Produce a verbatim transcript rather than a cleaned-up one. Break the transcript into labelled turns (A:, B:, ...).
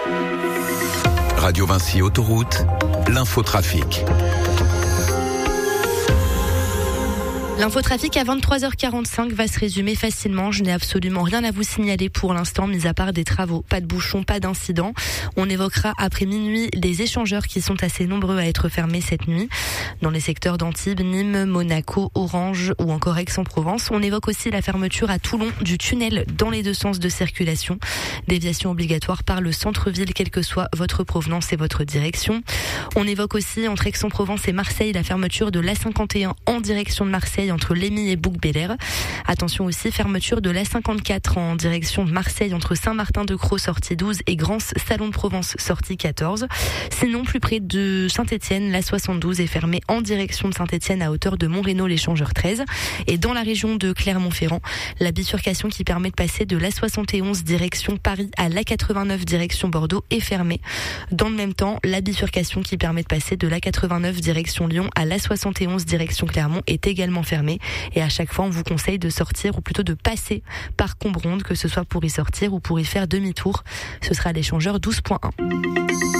A: Radio Vinci Autoroute, l'infotrafic.
B: L'infotrafic à vingt-trois heures quarante-cinq va se résumer facilement. Je n'ai absolument rien à vous signaler pour l'instant, mis à part des travaux. Pas de bouchons, pas d'incidents. On évoquera après minuit les échangeurs qui sont assez nombreux à être fermés cette nuit. Dans les secteurs d'Antibes, Nîmes, Monaco, Orange ou encore Aix-en-Provence. On évoque aussi la fermeture à Toulon du tunnel dans les deux sens de circulation. Déviation obligatoire par le centre-ville, quelle que soit votre provenance et votre direction. On évoque aussi entre Aix-en-Provence et Marseille la fermeture de l'A cinquante et un en direction de Marseille entre Lémy et Bouc-Bélair. Attention aussi, fermeture de l'A cinquante-quatre en direction de Marseille entre Saint-Martin-de-Crau sortie douze et Grance Salon de Provence sortie quatorze. Sinon, plus près de Saint-Étienne, l'A soixante-douze est fermée en direction de Saint-Étienne à hauteur de Montrénaud l'échangeur treize. Et dans la région de Clermont-Ferrand, la bifurcation qui permet de passer de l'A soixante et onze direction Paris à l'A quatre-vingt-neuf direction Bordeaux est fermée. Dans le même temps, la bifurcation qui permet de passer de l'A quatre-vingt-neuf direction Lyon à l'A soixante et onze direction Clermont est également fermée. Et à chaque fois, on vous conseille de sortir ou plutôt de passer par Combronde, que ce soit pour y sortir ou pour y faire demi-tour. Ce sera l'échangeur douze point un.